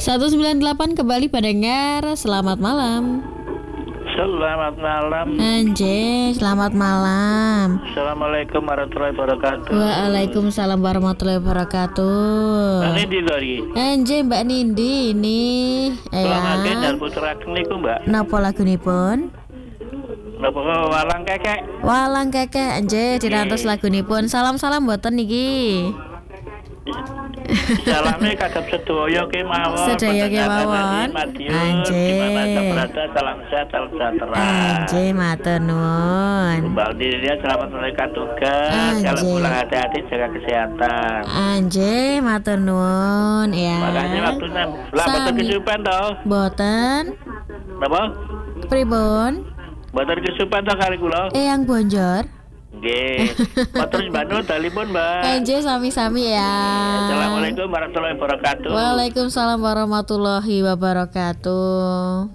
198 kembali pendengar. Selamat malam. Selamat malam. Anjay, selamat malam. Assalamualaikum warahmatullahi wabarakatuh. Waalaikumsalam warahmatullahi wabarakatuh. Mbak Nindi lagi. Anjay, Mbak Nindi ini. Selamat dan putra niku, Mbak. Napa lagunipun? Napa walang kekek? Walang kekek anjay dirantos lagunipun. Salam-salam mboten niki. Salamnya kagak sedaya kemawon. Sedaya kemawon. Anjay. Berada salam sehat, salam sejahtera. Anjay, matur nuwun. Mbak Nindi selamat menunaikan tugas. Kalau pulang hati-hati jaga kesehatan. Anjay, matur nuwun ya. Makanya waktunya betul kesupen toh. Boten. Napa? Pripun? Boten kesupen toh kali kula. Yang Bonjor. Nggih. Matur Mbak Nur telepon, Mbak. Anjay, sami-sami ya. Assalamualaikum warahmatullahi wabarakatuh. Waalaikumsalam warahmatullahi wabarakatuh.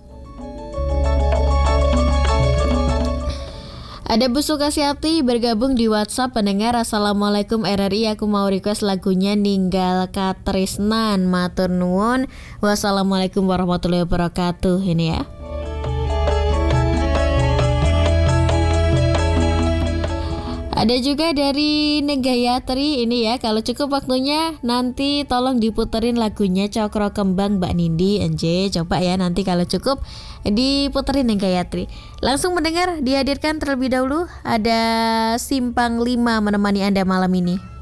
Ada Bu Sukasiati bergabung di WhatsApp pendengar. Assalamualaikum RRI, aku mau request lagunya Ninggal Katresnan. Matur nuwun. Wassalamualaikum warahmatullahi wabarakatuh. Ini ya. Ada juga dari Negayatri ini ya. Kalau cukup waktunya nanti tolong diputerin lagunya Cokro Kembang Mbak Nindi. Anjay, coba ya nanti kalau cukup diputerin Negayatri. Langsung mendengar dihadirkan terlebih dahulu. Ada Simpang 5 menemani Anda malam ini.